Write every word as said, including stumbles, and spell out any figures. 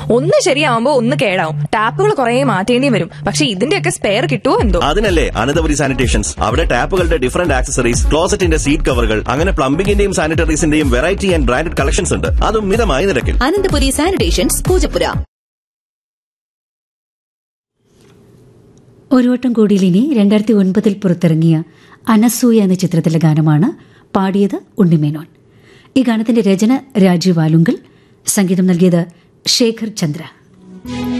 ഒന്ന് ശരിയാവുമ്പോ ഒന്ന് കേടാവും. ടാപ്പുകൾ കുറെ മാറ്റേണ്ടി വരും. പക്ഷെ ഇതിന്റെയൊക്കെ സ്പെയർ കിട്ടുമോ എന്തോ? അതിനല്ലേ അനന്തപുരി സാനിറ്റേഷൻസ്. അവിടെ ടാപ്പുകളുടെ ഡിഫറന്റ് ആക്സസറീസ്, ക്ലോസറ്റിന്റെ സീറ്റ് കവറുകൾ, അങ്ങനെ പ്ലംബിംഗിന്റെയും സാനിറ്ററീസിന്റെയും വെറൈറ്റി ആൻഡ് ബ്രാൻഡഡ് കളക്ഷൻസ് ഉണ്ട്. അതും മിതമായ നിരക്കിൽ. അനന്തപുരി സാനിറ്റേഷൻസ്, പൂജപ്പുര. ഒരു വട്ടം കൂടിയിൽ ഇനി രണ്ടായിരത്തി ഒൻപതിൽ പുറത്തിറങ്ങിയ അനസൂയ എന്ന ചിത്രത്തിലെ ഗാനമാണ് പാടിയത് ഉണ്ണിമേനോൻ. ഈ ഗാനത്തിന്റെ രചന രാജീവ് ആലുങ്കൽ, സംഗീതം നൽകിയത് ശേഖർ ചന്ദ്ര.